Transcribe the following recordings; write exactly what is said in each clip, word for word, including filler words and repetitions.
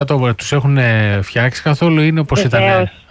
πρωτόπορες τους έχουν φτιάξει καθόλου, είναι όπως ήταν?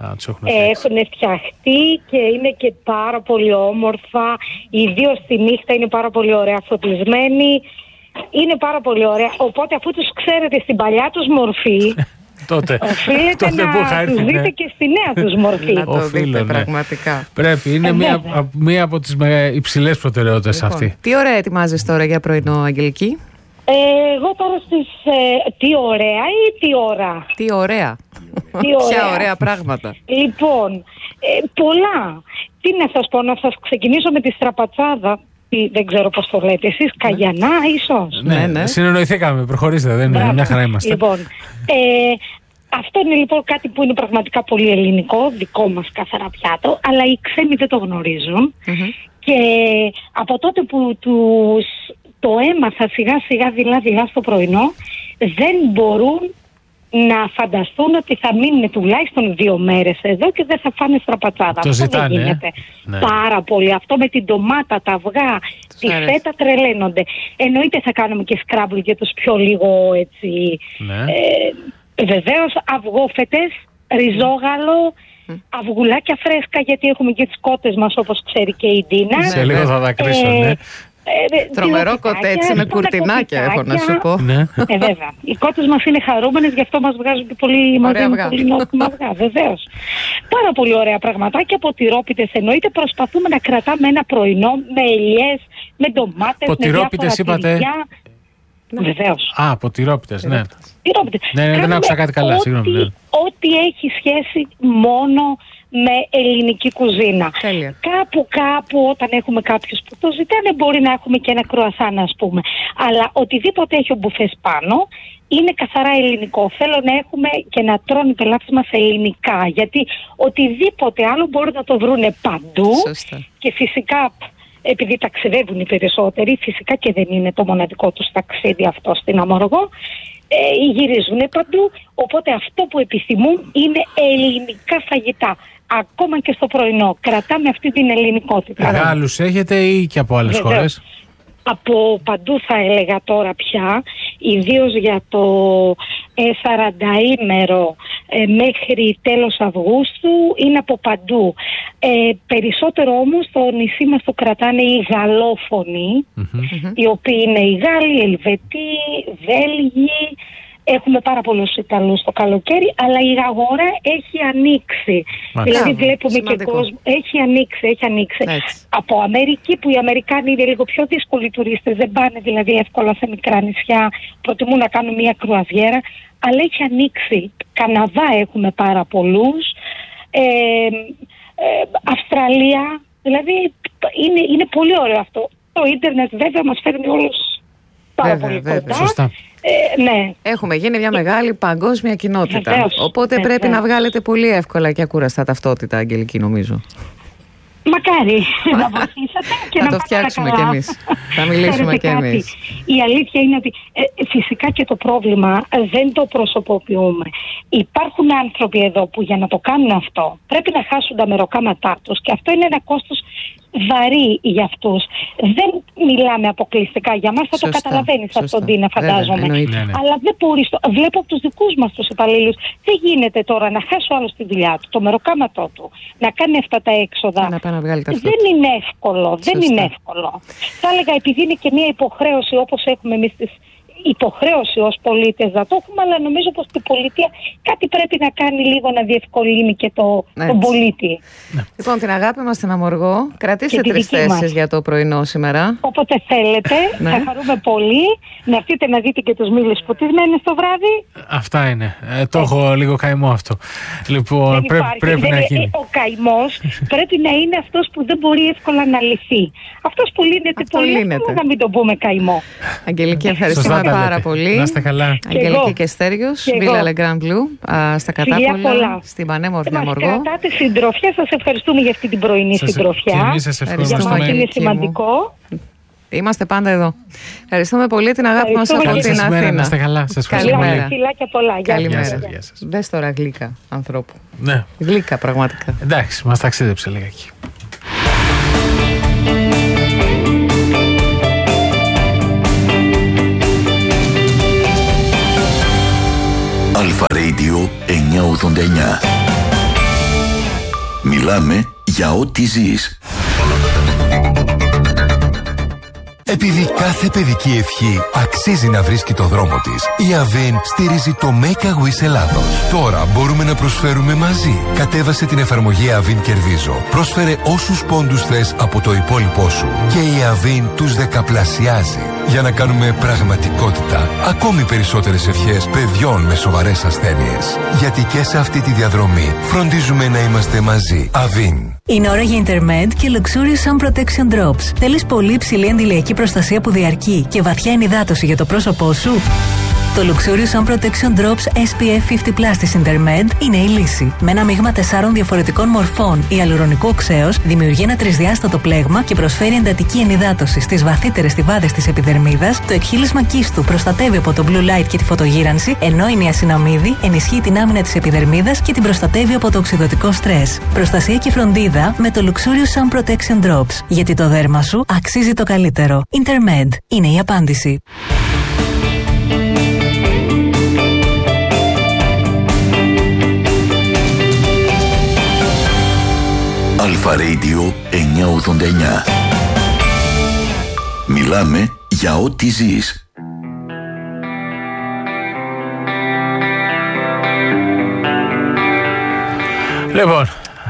Έχουν φτιαχτεί και είναι και πάρα πολύ όμορφα, ιδίως τη νύχτα είναι πάρα πολύ ωραία φωτισμένοι, είναι πάρα πολύ ωραία, οπότε αφού τους ξέρετε στην παλιά τους μορφή τότε, οφείλετε τότε να τους δείτε ναι. και στη νέα τους μορφή. Να το Οφείλω, δείτε ναι. πραγματικά. Πρέπει, είναι μία, μία από τις υψηλές προτεραιότητες λοιπόν, αυτή. Τι ωραία ετοιμάζεις τώρα για πρωινό, Αγγελική? Ε, εγώ τώρα στις... Ε, τι ωραία ή τι ώρα? Τι ωραία. Τι ωραία. Ποια ωραία πράγματα. Λοιπόν, ε, πολλά. Τι να σας πω, να σας ξεκινήσω με τη στραπατσάδα. Δεν ξέρω πώς το λέτε εσείς, Καγιανά ίσως. Ναι, ναι. Συνεννοηθήκαμε, προχωρήστε, δεν είναι, μια χαρά είμαστε. Λοιπόν, ε, αυτό είναι λοιπόν κάτι που είναι πραγματικά πολύ ελληνικό, δικό μας καθαρά πιάτο, αλλά οι ξένοι δεν το γνωρίζουν. Mm-hmm. Και από τότε που τους το έμαθα σιγά σιγά δειλά δειλά στο πρωινό, δεν μπορούν να φανταστούν ότι θα μείνουν τουλάχιστον δύο μέρες εδώ και δεν θα φάνε στραπατσάδα. Το αυτό ζητάνε, δεν γίνεται ναι. πάρα πολύ. Αυτό με την ντομάτα, τα αυγά, τη φέτα τρελαίνονται. Εννοείται θα κάνουμε και σκράμπλ για τους πιο λίγο έτσι... Ναι. Ε, βεβαίως αυγόφετες, ριζόγαλο, mm. αυγουλάκια φρέσκα, γιατί έχουμε και τις κότες μας όπως ξέρει και η Ντίνα. Σε λίγο θα δακρύσω, ε, ναι. Ε, Τρομερό κοτέτσι με κουρτινάκια, έχω να σου πω. Ναι. Ε, βέβαια. Οι κότες μας είναι χαρούμενες, γι' αυτό μας βγάζουν και πολύ, πολύ νόημα αυγά, βεβαίως. Πάρα πολύ ωραία πραγματάκια, από τυρόπιτες εννοείται. Προσπαθούμε να κρατάμε ένα πρωινό με ελιές, με ντομάτες, με διάφορα τυριά. Ναι. Βεβαίως. Α, ποτηρόπιτες, ναι. Τυρόπιτες. Ναι, ναι, δεν άκουσα κάτι καλά, συγγνώμη. Ναι. Ό,τι έχει σχέση μόνο με ελληνική κουζίνα. Τέλεια. Κάπου κάπου όταν έχουμε κάποιους που το ζητάνε μπορεί να έχουμε και ένα κρουασάν, ας πούμε. Αλλά οτιδήποτε έχει ο μπουφές πάνω είναι καθαρά ελληνικό. Θέλω να έχουμε και να τρώνε οι πελάτες μας ελληνικά. Γιατί οτιδήποτε άλλο μπορούν να το βρούνε παντού. Σωστά. Και φυσικά, επειδή ταξιδεύουν οι περισσότεροι, φυσικά και δεν είναι το μοναδικό τους ταξίδι αυτό στην Αμοργό, ε, γυρίζουν παντού, οπότε αυτό που επιθυμούν είναι ελληνικά φαγητά. Ακόμα και στο πρωινό κρατάμε αυτή την ελληνικότητα. Γάλλους έχετε ή και από άλλες Βεβαίως. χώρες? Από παντού θα έλεγα τώρα πια, ιδίως για το ε, σαρανταήμερο ε, μέχρι τέλος Αυγούστου είναι από παντού. Ε, περισσότερο όμως το νησί μας το κρατάνε οι γαλλόφωνοι, mm-hmm. οι οποίοι είναι οι Γάλλοι, οι Ελβετοί, Βέλγοι. Έχουμε πάρα πολλούς Ιταλούς το καλοκαίρι, αλλά η αγορά έχει ανοίξει. Μάλιστα. Δηλαδή βλέπουμε σημαντικό. Και κόσμο. Έχει ανοίξει, έχει ανοίξει. Έτσι. Από Αμερική, που οι Αμερικάνοι είναι λίγο πιο δύσκολοι τουρίστες, δεν πάνε δηλαδή εύκολα σε μικρά νησιά, προτιμούν να κάνουν μια κρουαζιέρα, αλλά έχει ανοίξει. Καναδά έχουμε πάρα πολλούς. Ε, ε, Αυστραλία, δηλαδή είναι, είναι πολύ ωραίο αυτό. Το ίντερνετ βέβαια μας φέρνει όλους πάρα βέβαια, πολύ βέβαια, κοντά. Σωστά. Ε, ναι. Έχουμε γίνει μια μεγάλη παγκόσμια κοινότητα. Βεβαίως, οπότε βεβαίως. Πρέπει να βγάλετε πολύ εύκολα και ακούραστα ταυτότητα, Αγγελική, νομίζω. Μακάρι να βοηθήσατε και να, να το φτιάξουμε κι εμείς. Θα μιλήσουμε κι εμείς. Η αλήθεια είναι ότι ε, φυσικά και το πρόβλημα δεν το προσωποποιούμε. Υπάρχουν άνθρωποι εδώ που για να το κάνουν αυτό πρέπει να χάσουν τα μεροκάματά τους και αυτό είναι ένα κόστος βαρύ για αυτούς. Δεν μιλάμε αποκλειστικά για μας, θα σωστά, το καταλαβαίνεις αυτό, Ντίνα, φαντάζομαι. Βέβαια, ναι, ναι. Αλλά δεν μπορείς, το, βλέπω από τους δικούς μας τους υπαλλήλους, δεν γίνεται τώρα να χάσει ο άλλος τη δουλειά του, το μεροκάματό του, να κάνει αυτά τα έξοδα. Να πάει να βγάλει τα δεν είναι εύκολο, σωστά. δεν είναι εύκολο. Θα έλεγα επειδή είναι και μια υποχρέωση όπως έχουμε εμείς τις υποχρέωση ως πολίτες να το έχουμε, αλλά νομίζω πως η πολιτεία κάτι πρέπει να κάνει λίγο να διευκολύνει και το, τον πολίτη. Ναι. Λοιπόν, την αγάπη μας στην Αμοργό, κρατήστε τρεις θέσεις για το πρωινό σήμερα. Όποτε θέλετε, ναι. Θα χαρούμε πολύ να έρθετε να δείτε και τους μήλους ποτισμένους το βράδυ. Αυτά είναι. Ε, το έχω λίγο καημό αυτό. Λοιπόν, πρέ, πρέπει δεν να είναι, γίνει. Ο καημός πρέπει να είναι αυτός που δεν μπορεί εύκολα να λυθεί. Αυτός που λύνεται αυτό πολύ λύνεται. Εύκολα, να μην τον πούμε καημό. Αγγελική, ευχαριστούμε πάρα πολύ. Να είστε καλά. Αγγελική και Στέργιος, Βίλα Λεγκράν Μπλου, στα Κατάπολα, στην πανέμορφη Αμοργό. Μας κρατάτε συντροφιά, σας ευχαριστούμε για αυτή την πρωινή σας συντροφιά. Και εμείς σας ευχαριστούμε. Για μας είναι σημαντικό. Είμαστε πάντα εδώ. Ευχαριστούμε πολύ την αγάπη μας από την Αθήνα. Να είστε καλά. Σας ευχαριστώ πολύ. Φιλάκια πολλά. Καλημέρα. Δες τώρα γλύκα ανθρώπου. Ναι. Γλύκα πραγματικά. Εντάξει, μας ταξίδεψε λίγακι. Αλφα Αλφα-Ρέιντιο εννιακόσια ογδόντα εννιά. Μιλάμε για ό,τι ζεις. Επειδή κάθε παιδική ευχή αξίζει να βρίσκει το δρόμο της, η Avin στηρίζει το Make a Wish Ελλάδος. Τώρα μπορούμε να προσφέρουμε μαζί. Κατέβασε την εφαρμογή Avin Κερδίζω. Πρόσφερε όσους πόντους θες από το υπόλοιπό σου και η Avin τους δεκαπλασιάζει για να κάνουμε πραγματικότητα ακόμη περισσότερες ευχές παιδιών με σοβαρές ασθένειες. Γιατί και σε αυτή τη διαδρομή φροντίζουμε να είμαστε μαζί. Avin. Είναι ώρα για Intermed και Luxurious Sun Protection Drops. Θέλεις πολύ υψηλή αντιλιακή προστασία που διαρκεί και βαθιά ενυδάτωση για το πρόσωπό σου? Το Luxurious Sun Protection Drops ες πι εφ πενήντα πλας της Intermed είναι η λύση. Με ένα μείγμα τεσσάρων διαφορετικών μορφών ιαλουρονικού οξέως δημιουργεί ένα τρισδιάστατο πλέγμα και προσφέρει εντατική ενυδάτωση στις βαθύτερες στιβάδες της επιδερμίδας. Το εκχύλισμα κύστου προστατεύει από το blue light και τη φωτογύρανση, ενώ η νιασιναμίδη ενισχύει την άμυνα της επιδερμίδας και την προστατεύει από το οξυδωτικό στρες. Προστασία και φροντίδα με το Luxurious Sun Protection Drops. Γιατί το δέρμα σου αξίζει το καλύτερο. Intermed είναι η απάντηση. Αλφα-Ρέιντιο εννιακόσια ογδόντα εννιά. Μιλάμε για ό,τι ζεις. Λοιπόν,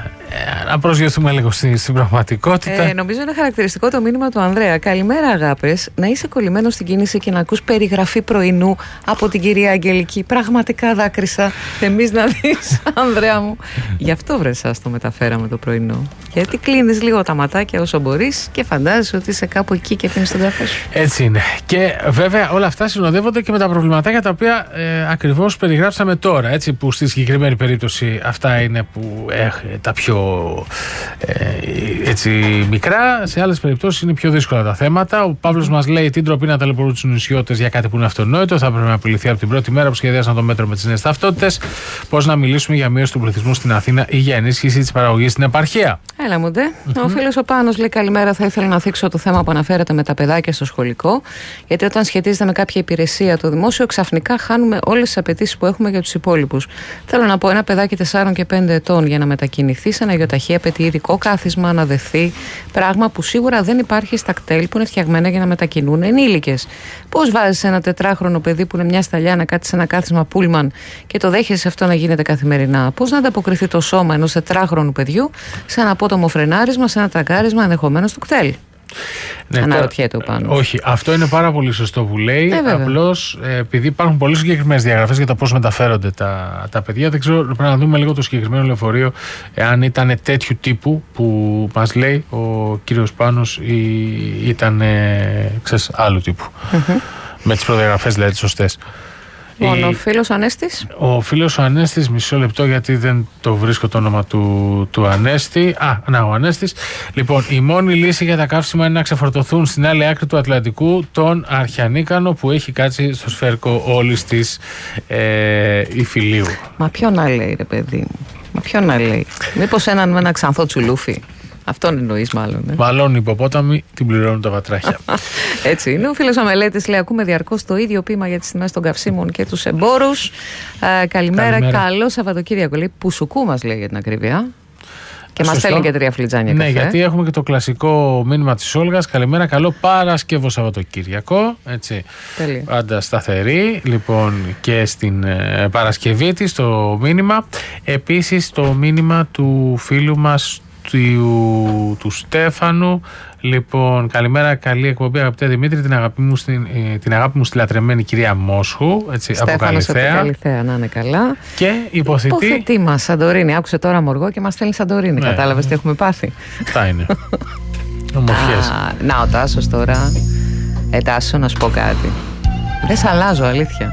να προσγειωθούμε λίγο στην, στην πραγματικότητα. Ε, νομίζω είναι χαρακτηριστικό το μήνυμα του Ανδρέα. Καλημέρα, αγάπες. Να είσαι κολλημένος στην κίνηση και να ακούς περιγραφή πρωινού από την κυρία Αγγελική. Πραγματικά δάκρυσα. Εμείς να δεις, Ανδρέα μου. Γι' αυτό βρε σας το μεταφέραμε το πρωινό. Γιατί κλείνεις λίγο τα ματάκια όσο μπορείς και φαντάζεσαι ότι είσαι κάπου εκεί και πίνεις τον καφέ σου. Έτσι είναι. Και βέβαια όλα αυτά συνοδεύονται και με τα προβληματάκια τα οποία ε, ακριβώς περιγράψαμε τώρα. Έτσι, που στη συγκεκριμένη περίπτωση αυτά είναι που ε, τα πιο ε, έτσι, μικρά. Σε άλλες περιπτώσεις είναι πιο δύσκολα τα θέματα. Ο Παύλος μας λέει: τι ντροπή να ταλαιπωρούν τους νησιώτες για κάτι που είναι αυτονόητο. Θα πρέπει να απειληθεί από την πρώτη μέρα που σχεδιάσαν το μέτρο με τις νέες ταυτότητες. Πώς να μιλήσουμε για μείωση του πληθυσμού στην Αθήνα ή για ενίσχυση της παραγωγής στην επαρχία. Έλα μου ντε. Mm-hmm. Ο φίλος ο Πάνος λέει: καλημέρα. Θα ήθελα να θίξω το θέμα που αναφέρατε με τα παιδάκια στο σχολικό. Γιατί όταν σχετίζεται με κάποια υπηρεσία το δημόσιο, ξαφνικά χάνουμε όλες τις απαιτήσεις που έχουμε για τους υπόλοιπους. Θέλω να πω: ένα παιδάκι τεσσάρων και πέντε ετών για να μετακινηθεί σε ένα γιοταχή απαιτεί ειδικό κάθισμα, να δεθεί. Πράγμα που σίγουρα δεν υπάρχει στα κτέλ που είναι φτιαγμένα για να μετακινούν ενήλικες. Πώς βάζεις ένα τετράχρονο παιδί που είναι μια σταλιά να κάτσει σε ένα κάθισμα πούλμαν και το δέχεσαι αυτό να γίνεται καθημερινά? Πώς να ανταποκριθεί το σώμα ενός τετράχρονου παιδιού σε ένα απότομο φρενάρισμα, σε ένα ταγκάρισμα ενδεχομένως του κτέλ? Ναι, αναρωτιέται ο Πάνος. Όχι, αυτό είναι πάρα πολύ σωστό που λέει. Ε, Απλώς ε, επειδή υπάρχουν πολύ συγκεκριμένες διαγραφές για το πώς μεταφέρονται τα, τα παιδιά, δεν ξέρω, πρέπει να δούμε λίγο το συγκεκριμένο λεωφορείο, εάν ήταν τέτοιου τύπου που μας λέει ο κύριος Πάνος ή ήταν ε, ξέρεις, άλλου τύπου. Mm-hmm. Με τις προδιαγραφές δηλαδή τις σωστές. Μόνο ο φίλος Ανέστης. Ο φίλος ο Ανέστης, μισό λεπτό γιατί δεν το βρίσκω το όνομα του, του Ανέστη. Α, να, ο Ανέστης. Λοιπόν, η μόνη λύση για τα καύσιμα είναι να ξεφορτωθούν στην άλλη άκρη του Ατλαντικού τον Αρχιανίκανο που έχει κάτσει στο σφαίρκο όλης της ε, Ιφιλίου. Μα ποιον να λέει, ρε παιδί μου. Μα ποιον να λέει. Μήπως έναν με ένα ξανθό τσουλούφι. Αυτόν εννοείς μάλλον. Ε? Μάλλον οι υποπόταμοι την πληρώνουν τα βατράχια. Έτσι είναι. Ο φίλος Αμελέτης λέει: ακούμε διαρκώς το ίδιο ποίημα για τις τιμές των καυσίμων και τους εμπόρους. Ε, καλημέρα, καλημέρα. Καλό Σαββατοκύριακο. Λέει Πουσουκού μας λέει για την ακρίβεια. Και μας στέλνει και τρία φλιτζάνια ναι, καφέ. Ναι, γιατί έχουμε και το κλασικό μήνυμα της Όλγας. Καλημέρα, καλό Παρασκευό Σαββατοκύριακο. Έτσι. Πάντα σταθερή. Λοιπόν, και στην ε, Παρασκευή της το μήνυμα. Επίσης το μήνυμα του φίλου μας του, του Στέφανου. Λοιπόν, καλημέρα, καλή εκπομπή αγαπητέ Δημήτρη, την αγάπη μου, στην, την αγάπη μου στη λατρεμένη κυρία Μόσχου, έτσι, από Καλυθέα. Καλυθέα, να είναι καλά. Και υποθετή. Υποθετή μας, Σαντορίνη. Άκουσε τώρα Μοργό και μας στέλνει Σαντορίνη. Ναι. Κατάλαβες τι έχουμε πάθει? Αυτά είναι. Ομορφιές. Να, ο Τάσος τώρα. Ε, Τάσο, να σου πω κάτι. Δεν σ' αλλάζω, αλήθεια.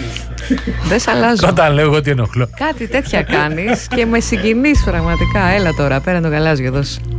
Δεν σ' αλλάζω. Όταν λέω εγώ τι ενοχλώ. Κάτι τέτοια κάνεις και με συγκινείς πραγματικά. Έλα τώρα, πέραν το γαλάζιο, δώσε.